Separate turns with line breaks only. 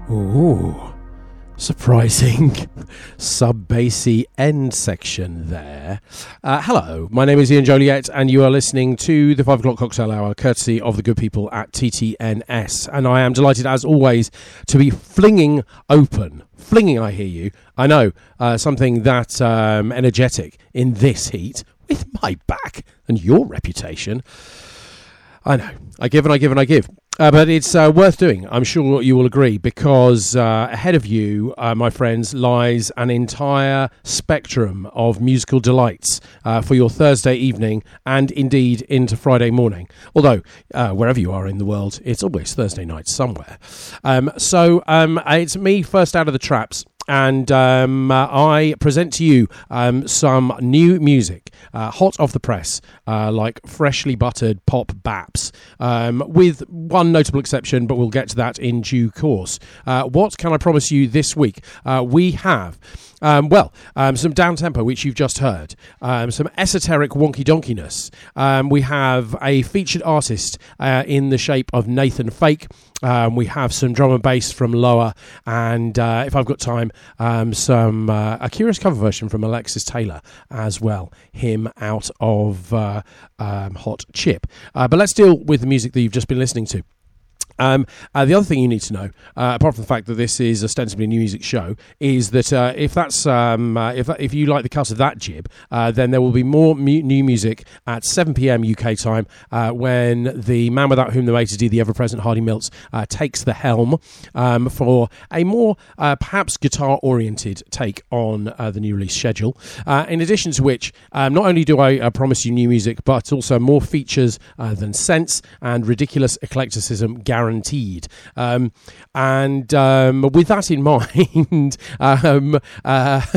Ooh, surprising sub-bassy end section there. Hello, my name is Ian Joliet and you are listening to the 5 o'clock cocktail hour courtesy of the good people at TTNS, and I am delighted as always to be flinging, I hear you, I know, something that energetic in this heat with my back and your reputation. I know, I give and I give and I give. But it's worth doing, I'm sure you will agree, because ahead of you, my friends, lies an entire spectrum of musical delights for your Thursday evening and indeed into Friday morning. Although, wherever you are in the world, it's always Thursday night somewhere. So it's me first out of the traps. And I present to you some new music, hot off the press, like freshly buttered pop baps, with one notable exception, but we'll get to that in due course. What can I promise you this week? We have... some down-tempo, which you've just heard, some esoteric wonky-donkiness. We have a featured artist in the shape of Nathan Fake. We have some drum and bass from Lower, and if I've got time, a curious cover version from Alexis Taylor as well, him out of Hot Chip. But let's deal with the music that you've just been listening to. The other thing you need to know, apart from the fact that this is ostensibly a new music show, is that if you like the cut of that jib, then there will be more new music at 7 p.m. UK time when the man without whom the mates do, the ever-present Hardy Milts, takes the helm for a more perhaps guitar-oriented take on the new release schedule. In addition to which, not only do I promise you new music, but also more features than sense and ridiculous eclecticism guaranteed. And with that in mind,